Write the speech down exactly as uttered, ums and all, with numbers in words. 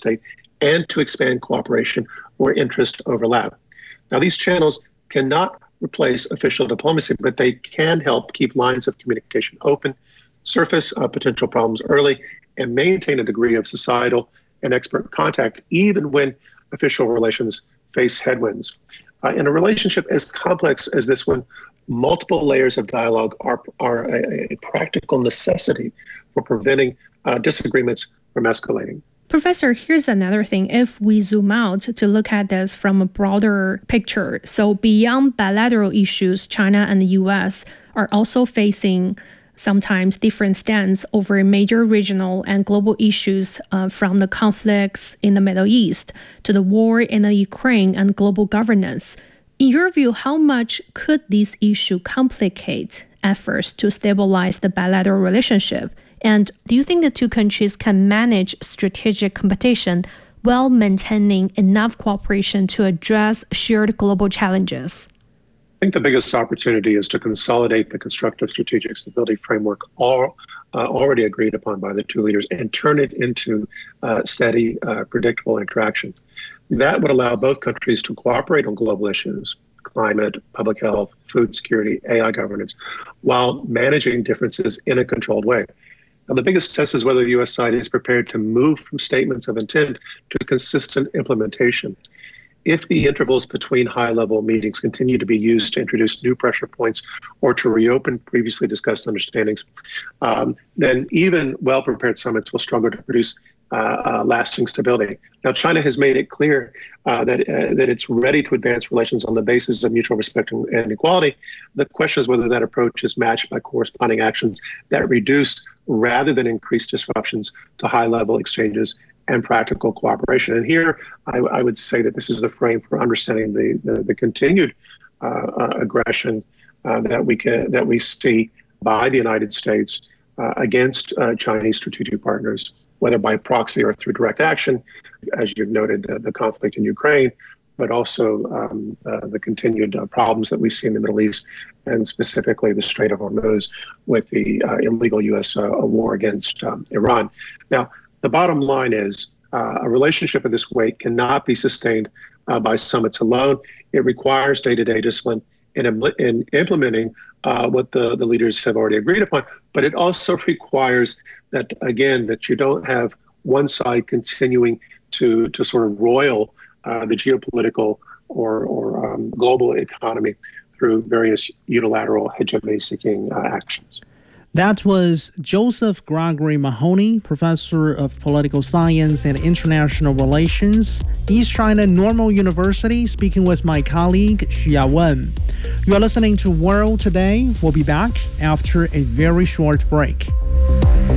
state and to expand cooperation where interests overlap. Now, these channels cannot replace official diplomacy, but they can help keep lines of communication open, surface uh, potential problems early, and maintain a degree of societal and expert contact, even when official relations face headwinds. Uh, in a relationship as complex as this one, multiple layers of dialogue are, are a, a practical necessity for preventing uh, disagreements from escalating. Professor, here's another thing. If we zoom out to look at this from a broader picture, so beyond bilateral issues, China and the U S are also facing sometimes different stands over major regional and global issues, uh, from the conflicts in the Middle East to the war in the Ukraine and global governance. In your view, how much could this issue complicate efforts to stabilize the bilateral relationship? And do you think the two countries can manage strategic competition while maintaining enough cooperation to address shared global challenges? I think the biggest opportunity is to consolidate the constructive strategic stability framework all, uh, already agreed upon by the two leaders and turn it into uh, steady, uh, predictable interaction. That would allow both countries to cooperate on global issues, climate, public health, food security, A I governance, while managing differences in a controlled way. Now, the biggest test is whether the U S side is prepared to move from statements of intent to consistent implementation. If the intervals between high-level meetings continue to be used to introduce new pressure points or to reopen previously discussed understandings, um, then even well-prepared summits will struggle to produce uh, uh, lasting stability. Now, China has made it clear uh, that uh, that it's ready to advance relations on the basis of mutual respect and equality. The question is whether that approach is matched by corresponding actions that reduce rather than increase disruptions to high-level exchanges and practical cooperation. And here, I, I would say that this is the frame for understanding the the, the continued uh, uh, aggression uh, that we can that we see by the United States uh, against uh, Chinese strategic partners, whether by proxy or through direct action, as you've noted, uh, the conflict in Ukraine, but also um, uh, the continued uh, problems that we see in the Middle East, and specifically the Strait of Hormuz with the uh, illegal U S uh, war against um, Iran. Now, the bottom line is uh, a relationship of this weight cannot be sustained uh, by summits alone. It requires day-to-day discipline in, in implementing uh, what the, the leaders have already agreed upon, but it also requires that, again, that you don't have one side continuing to, to sort of roil uh, the geopolitical or, or um, global economy through various unilateral hegemony-seeking uh, actions. That was Joseph Gregory Mahoney, professor of political science and international relations, East China Normal University, speaking with my colleague Xu Yawen. You are listening to World Today. We'll be back after a very short break.